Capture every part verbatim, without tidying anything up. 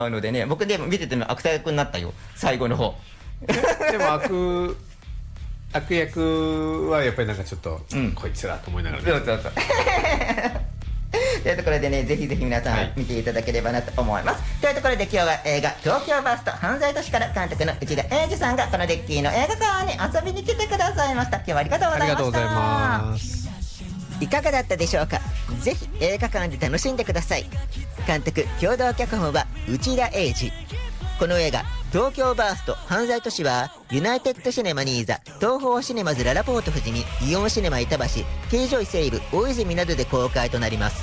のでね、僕でも見てても悪役になったよ、最後の方。 でも悪悪役はやっぱりなんかちょっと、うん、こいつらと思いながら、ね、 そうそうそうというところでね、ぜひぜひ皆さん見ていただければなと思います、はい、というところで今日は映画東京バースト犯罪都市から監督の内田英二さんがこのデッキーの映画館に遊びに来てくださいました。今日はありがとうございました。ありがとうございます。いかがだったでしょうか。ぜひ映画館で楽しんでください。監督共同脚本は内田英二。この映画東京バースト犯罪都市はユナイテッドシネマニーザ、東宝シネマズララポート富士見、イオンシネマ板橋、キージョイ西武、大泉などで公開となります。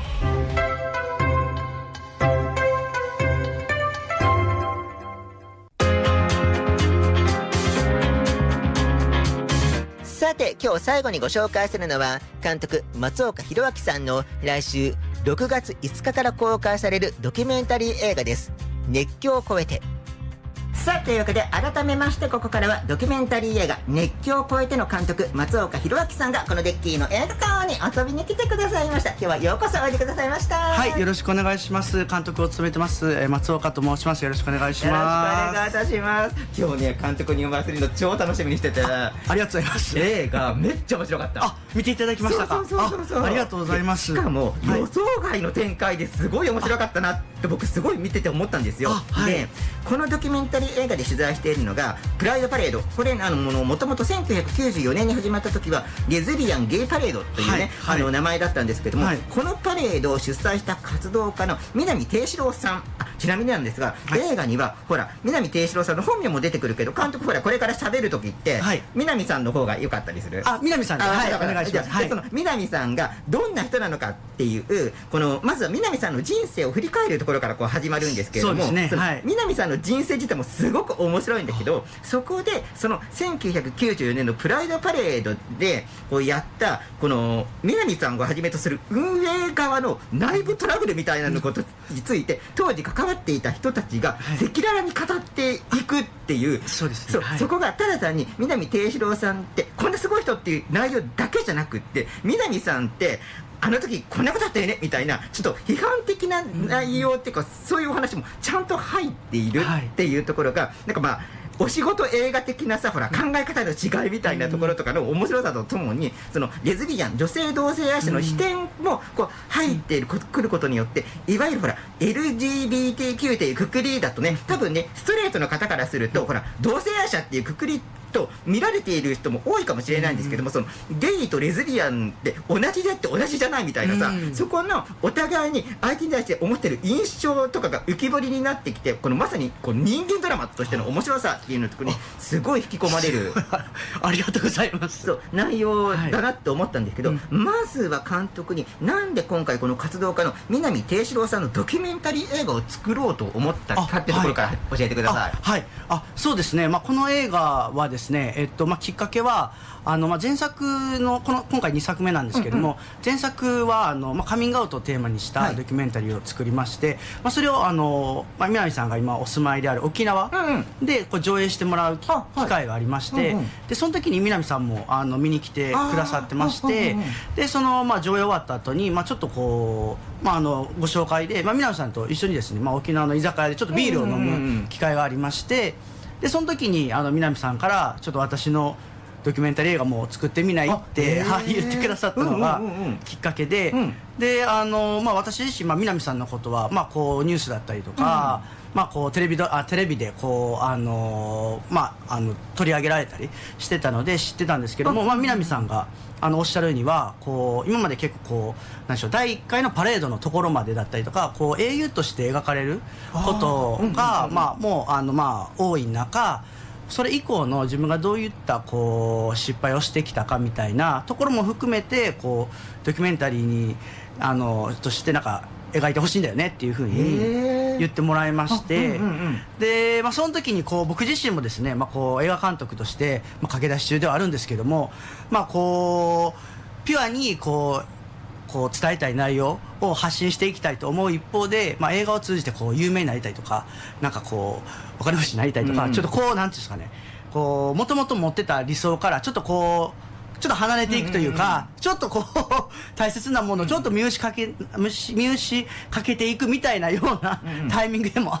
さて今日最後にご紹介するのは監督松岡弘明さんの来週ろくがついつかから公開されるドキュメンタリー映画です。熱狂を超えて。さあというわけで改めましてここからはドキュメンタリー映画熱狂を超えての監督松岡弘明さんがこのデッキーの映画館に遊びに来てくださいました。今日はようこそおいでくださいました。 はい、よろしくお願いします。監督を務めてますえ松岡と申します。よろしくお願いします。 よろしくお願いいたします。今日ね監督にお会いするの超楽しみにしてて あ, ありがとうございます。 映画めっちゃ面白かった。 あ、見ていただきましたか。 そうそうそうそう。 ありがとうございます。 しかも、はい、予想外の展開ですごい面白かったなって僕すごい見てて思ったんですよ、はい、でこのドキュメンタリー映画で取材しているのがプライドパレード。これあのもともとせんきゅうひゃくきゅうじゅうよねんに始まった時はレズビアンゲイパレードというね、はい、あの名前だったんですけども、はい、このパレードを主催した活動家の南定四郎さん、あちなみになんですが、はい、映画にはほら南定四郎さんの本名も出てくるけど監督ほらこれから喋る時って、はい、南さんの方が良かったりする。 あ、南さんで、はい、お願いします。 はい、その南さんがどんな人なのかっていうこのまずは南さんの人生を振り返るところからこう始まるんですけれども、 そうですね、はい、 南さんの人生自体もすごく面白いんだけど、そこでそのせんきゅうひゃくきゅうじゅうよねんのプライドパレードでこうやったこの南さんをはじめとする運営側の内部トラブルみたいなのことについて当時関わっていた人たちが赤裸々に語っていくっていう、 そうですね、 そ, はい、そこがただ単に南定四郎さんってこんなすごい人っていう内容だけじゃなくって、南さんってあの時こんなことあったよねみたいなちょっと批判的な内容っていうか、うん、そういうお話もちゃんと入っているっていうところが、はい、なんかまあお仕事映画的なさほら考え方の違いみたいなところとかの面白さとともに、そのレズビアン女性同性愛者の視点もこう入っているくることによって、いわゆるほら エルジービーティーキュー っていうくくりだとね、多分ねストレートの方からするとほら同性愛者っていうくくりと見られている人も多いかもしれないんですけども、そのゲイとレズビアンって同じでって同じじゃないみたいなさ、そこのお互いに相手に対して思ってる印象とかが浮き彫りになってきて、このまさにこう人間ドラマとしての面白さっていうのところにすごい引き込まれるありがとうございます。 そう内容だなって思ったんですけど、はい、まずは監督になんで今回この活動家の南定四郎さんのドキュメンタリー映画を作ろうと思ったかってところから教えてください。 あ、はい、あ、そうですね、まあ、この映画はですね、えっとまあ、きっかけはあの、まあ、前作のこの今回にさくめなんですけども、うんうん、前作はあの、まあ、カミングアウトをテーマにしたドキュメンタリーを作りまして、はい、まあ、それをあの、まあ、南さんが今お住まいである沖縄でこう上映してもらう機会がありまして、うんうん、でその時に南さんもあの見に来てくださってまして、でその、まあ、上映終わった後に、まあ、ちょっとこう、まあ、あのご紹介で、まあ、南さんと一緒にですね、まあ、沖縄の居酒屋でちょっとビールを飲む機会がありまして、でその時にあの南さんからちょっと私のドキュメンタリー映画も作ってみないって、はい、言ってくださったのがきっかけで、うんうんうん、であの、まあ、私自身、まあ、南さんのことは、まあ、こうニュースだったりとか、うん、まあ、こうテレビどあテレビでこうあの、まあ、あの取り上げられたりしてたので知ってたんですけども、うん、まあ、南さんがあのおっしゃるにはこう今まで結構こうなんでしょうだいいっかいのパレードのところまでだったりとかこう英雄として描かれることが、まあ、もうあの、まあ、多い中、それ以降の自分がどういったこう失敗をしてきたかみたいなところも含めてこうドキュメンタリーにあのとしてなんか描いてほしいんだよねっていうふうに言ってもらいまして、で、まあ、その時にこう僕自身もですね、まあ、こう映画監督として、まあ、駆け出し中ではあるんですけども、まあ、こうピュアにこうこう伝えたい内容を発信していきたいと思う一方で、まあ、映画を通じてこう有名になりたいとかなんかこうお金持ちになりたいとか、うん、ちょっとこうなんていうんですかね、こうもともと持ってた理想からちょっとこうちょっと離れていくというか、ちょっとこう大切なものをちょっと見失かけ見失かけていくみたいなようなタイミングでもあ